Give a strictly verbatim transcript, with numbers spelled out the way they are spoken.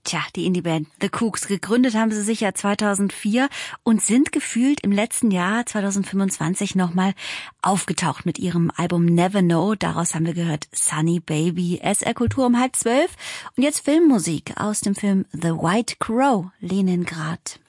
Tja, die Indie-Band The Kooks. Gegründet haben sie sich ja zweitausendvier und sind gefühlt im letzten Jahr zweitausendfünfundzwanzig nochmal aufgetaucht mit ihrem Album Never Know. Daraus haben wir gehört Sunny Baby. S R Kultur um halb zwölf und jetzt Filmmusik aus dem Film The White Crow, Leningrad.